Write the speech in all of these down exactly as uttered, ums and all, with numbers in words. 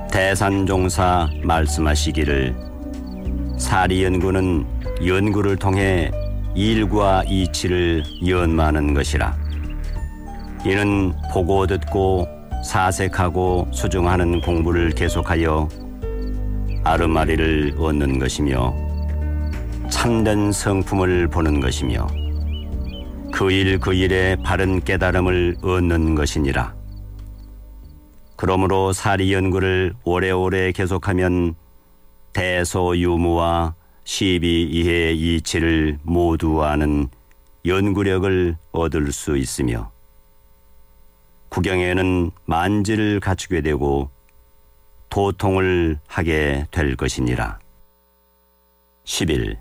대산종사 말씀하시기를 사리연구는 연구를 통해 일과 이치를 연마하는 것이라. 이는 보고 듣고 사색하고 수중하는 공부를 계속하여 아르마리를 얻는 것이며 참된 성품을 보는 것이며 그 일 그 일에 바른 깨달음을 얻는 것이니라. 그러므로 사리연구를 오래오래 계속하면 대소유무와 십이이해 이치를 모두 아는 연구력을 얻을 수 있으며 구경에는 만지를 갖추게 되고 도통을 하게 될 것이니라. 십일.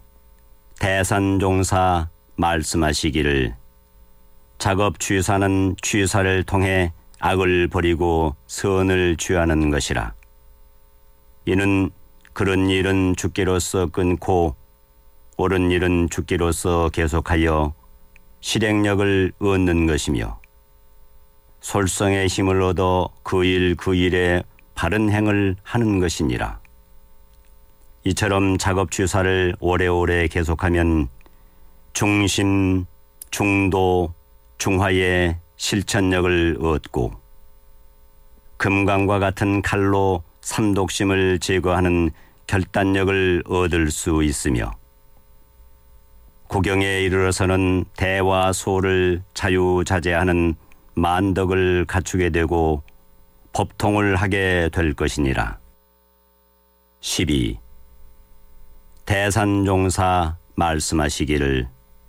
대산종사 말씀하시기를 작업 취사는 취사를 통해 악을 버리고 선을 취하는 것이라. 이는 그런 일은 죽기로서 끊고 옳은 일은 죽기로서 계속하여 실행력을 얻는 것이며 솔성의 힘을 얻어 그 일 그 일에 바른 행을 하는 것이니라. 이처럼 작업 취사를 오래오래 계속하면 중심, 중도, 중화의 실천력을 얻고 금강과 같은 칼로 삼독심을 제거하는 결단력을 얻을 수 있으며 구경에 이르러서는 대와 소를 자유자재하는 만덕을 갖추게 되고 법통을 하게 될 것이니라. 십이. 대산종사 말씀하시기를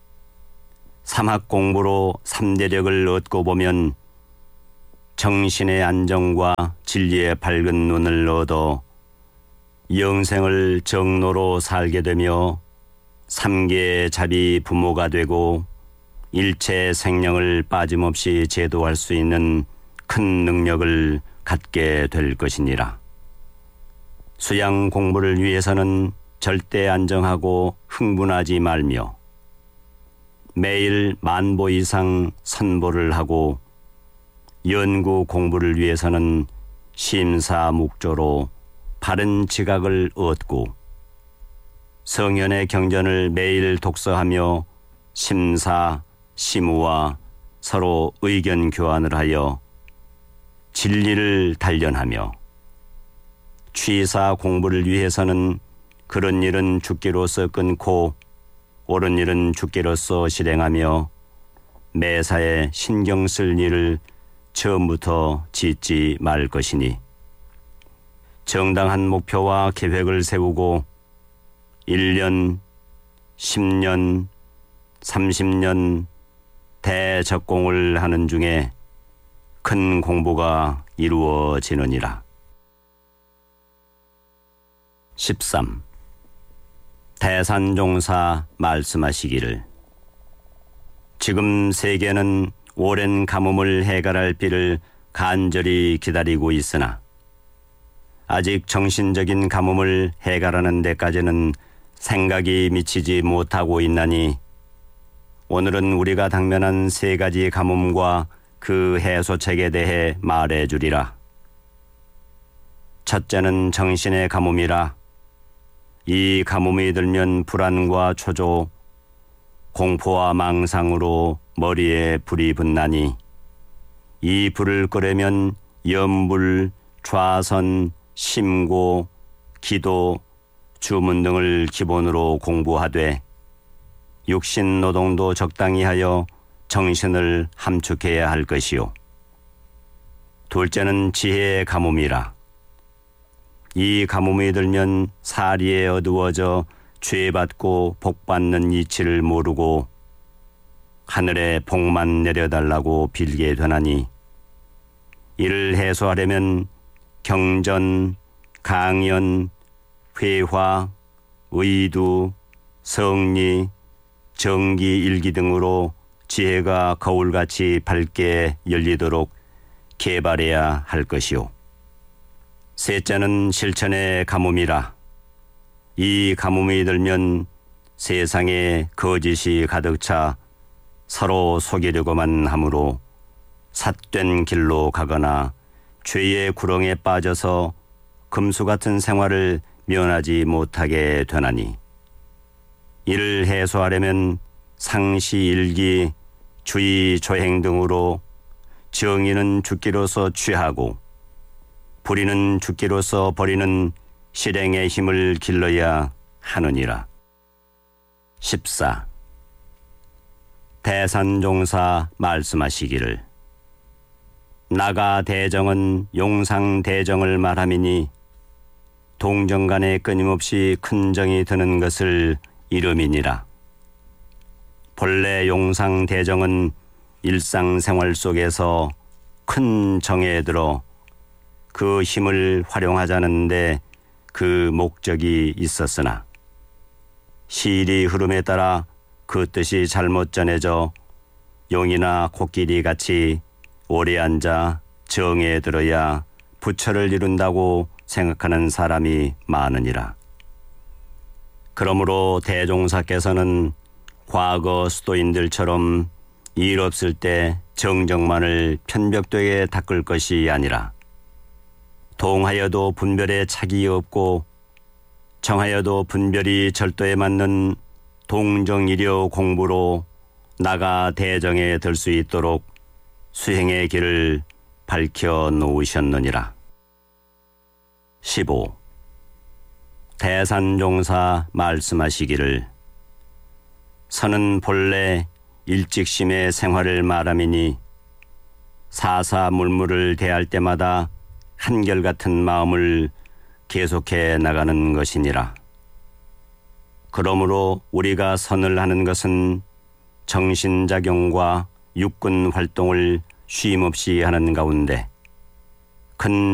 삼학공부로 삼대력을 얻고 보면 정신의 안정과 진리의 밝은 눈을 얻어 영생을 정로로 살게 되며 삼계의 자비 부모가 되고 일체 생명을 빠짐없이 제도할 수 있는 큰 능력을 갖게 될 것이니라. 수양 공부를 위해서는 절대 안정하고 흥분하지 말며 매일 만보 이상 선보를 하고 연구 공부를 위해서는 심사묵조로 바른 지각을 얻고 성현의 경전을 매일 독서하며 심사, 심우와 서로 의견 교환을 하여 진리를 단련하며 취사 공부를 위해서는 그런 일은 죽기로서 끊고 옳은 일은 죽기로서 실행하며 매사에 신경 쓸 일을 처음부터 짓지 말 것이니 정당한 목표와 계획을 세우고 일 년, 십 년, 삼십 년 대적공을 하는 중에 큰 공부가 이루어지느니라. 십삼. 대산종사 말씀하시기를 지금 세계는 오랜 가뭄을 해결할 비를 간절히 기다리고 있으나 아직 정신적인 가뭄을 해결하는 데까지는 생각이 미치지 못하고 있나니 오늘은 우리가 당면한 세 가지 가뭄과 그 해소책에 대해 말해주리라. 첫째는 정신의 가뭄이라. 이 가뭄이 들면 불안과 초조, 공포와 망상으로 머리에 불이 붙나니 이 불을 끄려면 염불, 좌선, 심고, 기도, 주문 등을 기본으로 공부하되 육신 노동도 적당히 하여 정신을 함축해야 할 것이요. 둘째는 지혜의 가뭄이라. 이 가뭄이 들면 사리에 어두워져 죄받고 복받는 이치를 모르고 하늘에 복만 내려달라고 빌게 되나니 이를 해소하려면 경전, 강연, 회화, 의두, 성리, 정기, 일기 등으로 지혜가 거울같이 밝게 열리도록 개발해야 할 것이요. 셋째는 실천의 가뭄이라. 이 가뭄이 들면 세상에 거짓이 가득 차 서로 속이려고만 하므로 삿된 길로 가거나 죄의 구렁에 빠져서 금수 같은 생활을 면하지 못하게 되나니 이를 해소하려면 상시 일기, 주의 조행 등으로 정의는 죽기로서 취하고 불의는 죽기로서 버리는 실행의 힘을 길러야 하느니라. 십사. 대산종사 말씀하시기를 나가 대정은 용상 대정을 말함이니 동정 간에 끊임없이 큰 정이 드는 것을 이름이니라. 본래 용상 대정은 일상생활 속에서 큰 정에 들어 그 힘을 활용하자는데 그 목적이 있었으나 시일이 흐름에 따라 그 뜻이 잘못 전해져 용이나 코끼리 같이 오래 앉아 정에 들어야 부처를 이룬다고 생각하는 사람이 많으니라. 그러므로 대종사께서는 과거 수도인들처럼 일 없을 때 정정만을 편벽되게 닦을 것이 아니라 동하여도 분별에 착이 없고 정하여도 분별이 절도에 맞는 동정이려 공부로 나가 대정에 들 수 있도록 수행의 길을 밝혀 놓으셨느니라. 십오. 대산종사 말씀하시기를 선은 본래 일직심의 생활을 말함이니 사사물물을 대할 때마다 한결같은 마음을 계속해 나가는 것이니라. 그러므로 우리가 선을 하는 것은 정신작용과 육군 활동을 쉼없이 하는 가운데 큰